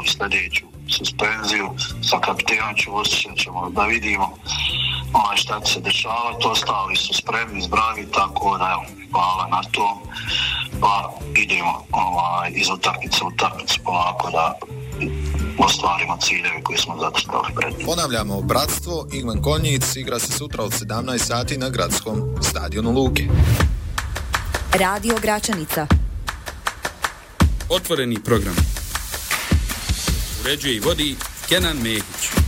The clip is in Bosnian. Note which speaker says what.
Speaker 1: i sljedeću suspenziju. Sa kapitenom ćemo da vidimo šta će se dešavati. Ostali su spremni, zbravi, tako da hvala na to. Pa idemo iz utakmice u utakmicu polako da ostvarimo ciljeve koje smo zacrtali pred.
Speaker 2: Ponavljamo, Bratstvo Igman Konjic igra se sutra od 17 sati na gradskom stadionu Luke.
Speaker 3: Radio Gračanica.
Speaker 4: Otvoreni program. Uređuje i vodi Kenan Mehić.